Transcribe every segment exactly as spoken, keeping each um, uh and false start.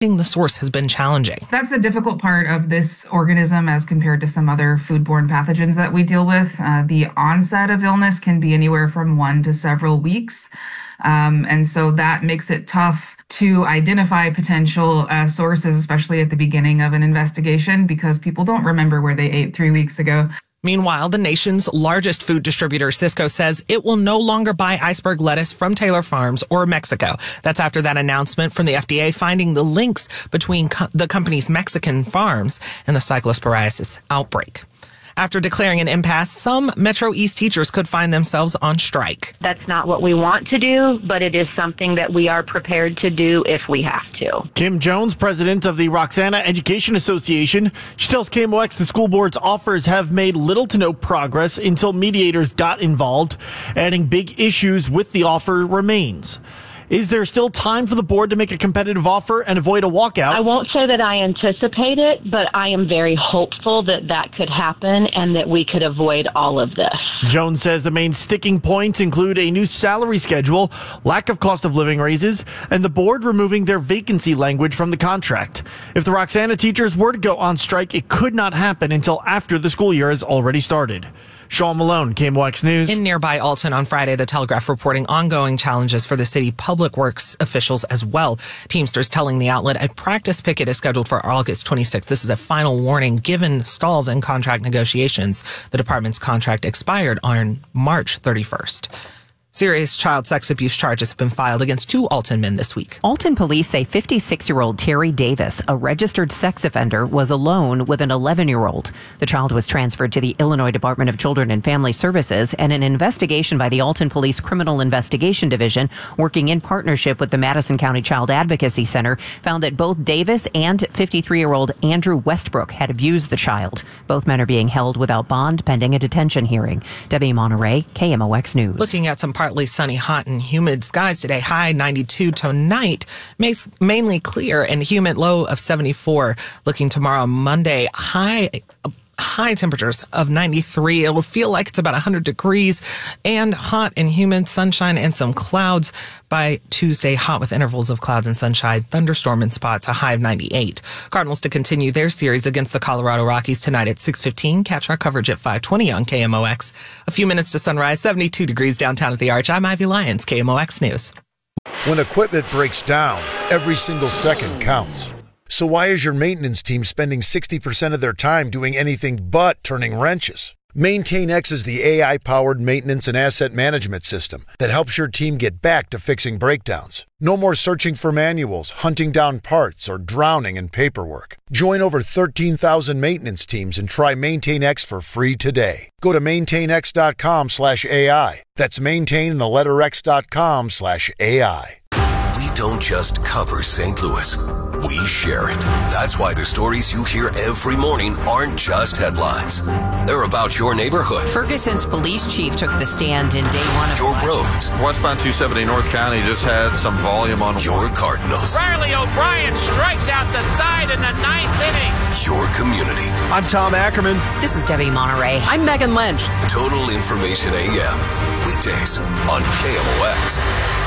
the source has been challenging. That's a difficult part of this organism as compared to some other foodborne pathogens that we deal with. Uh, the onset of illness can be anywhere from one to several weeks. Um, and so that makes it tough to identify potential uh, sources, especially at the beginning of an investigation, because people don't remember where they ate three weeks ago. Meanwhile, the nation's largest food distributor, Sysco, says it will no longer buy iceberg lettuce from Taylor Farms or Mexico. That's after that announcement from the F D A finding the links between co- the company's Mexican farms and the cyclosporiasis outbreak. After declaring an impasse, some Metro East teachers could find themselves on strike. That's not what we want to do, but it is something that we are prepared to do if we have to. Kim Jones, president of the Roxana Education Association, she tells K M O X the school board's offers have made little to no progress until mediators got involved, adding big issues with the offer remains. Is there still time for the board to make a competitive offer and avoid a walkout? I won't say that I anticipate it, but I am very hopeful that that could happen and that we could avoid all of this. Jones says the main sticking points include a new salary schedule, lack of cost of living raises, and the board removing their vacancy language from the contract. If the Roxana teachers were to go on strike, it could not happen until after the school year has already started. Sean Malone, K M O X News. In nearby Alton on Friday, the Telegraph reporting ongoing challenges for the city public works officials as well. Teamsters telling the outlet a practice picket is scheduled for August twenty-sixth. This is a final warning given stalls in contract negotiations. The department's contract expired on March thirty-first. Serious child sex abuse charges have been filed against two Alton men this week. Alton police say fifty-six-year-old Terry Davis, a registered sex offender, was alone with an eleven-year-old. The child was transferred to the Illinois Department of Children and Family Services, and an investigation by the Alton Police Criminal Investigation Division, working in partnership with the Madison County Child Advocacy Center, found that both Davis and fifty-three-year-old Andrew Westbrook had abused the child. Both men are being held without bond pending a detention hearing. Debbie Monterey, K M O X News. Looking at some partly sunny, hot, and humid skies today. High ninety-two tonight. Makes mainly clear and humid, low of seventy-four. Looking tomorrow, Monday, high high temperatures of ninety-three. It will feel like it's about one hundred degrees and hot and humid, sunshine and some clouds. By Tuesday, hot with intervals of clouds and sunshine, thunderstorm in spots, a high of ninety-eight. Cardinals to continue their series against the Colorado Rockies tonight at six fifteen. Catch our coverage at five twenty on K M O X. A few minutes to sunrise, seventy-two degrees downtown at the Arch. I'm Ivy Lyons, K M O X News. When equipment breaks down, every single second counts. So why is your maintenance team spending sixty percent of their time doing anything but turning wrenches? MaintainX is the A I-powered maintenance and asset management system that helps your team get back to fixing breakdowns. No more searching for manuals, hunting down parts, or drowning in paperwork. Join over thirteen thousand maintenance teams and try MaintainX for free today. Go to maintainx.com slash AI. That's maintain the letter x.com slash AI. We don't just cover Saint Louis. We share it. That's why the stories you hear every morning aren't just headlines. They're about your neighborhood. Ferguson's police chief took the stand in day one of your roads. Westbound two seventy North County just had some volume on your Cardinals. Riley O'Brien strikes out the side in the ninth inning. Your community. I'm Tom Ackerman. This is Debbie Monterey. I'm Megan Lynch. Total Information A M. Weekdays on K M O X.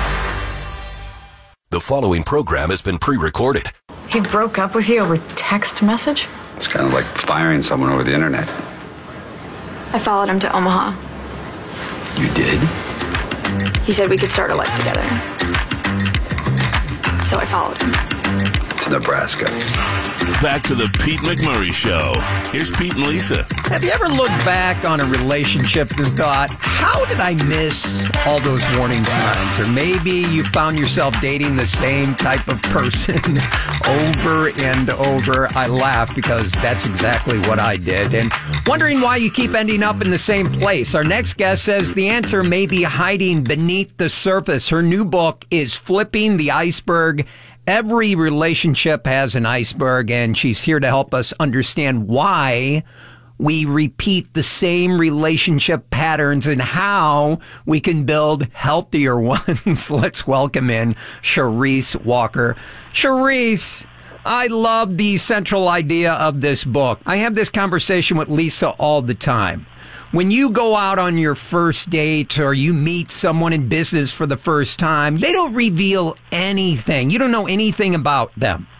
The following program has been pre-recorded. He broke up with you over text message? It's kind of like firing someone over the internet. I followed him to Omaha. You did? He said we could start a life together. So I followed him. To Nebraska. Back to the Pete McMurray Show. Here's Pete and Lisa. Have you ever looked back on a relationship and thought, how did I miss all those warning signs? Or maybe you found yourself dating the same type of person over and over. I laugh because that's exactly what I did. And wondering why you keep ending up in the same place. Our next guest says the answer may be hiding beneath the surface. Her new book is Flipping the Iceberg. Every relationship has an iceberg, and she's here to help us understand why we repeat the same relationship patterns and how we can build healthier ones. Let's welcome in Charise Walker. Charise, I love the central idea of this book. I have this conversation with Lisa all the time. When you go out on your first date or you meet someone in business for the first time, they don't reveal anything. You don't know anything about them.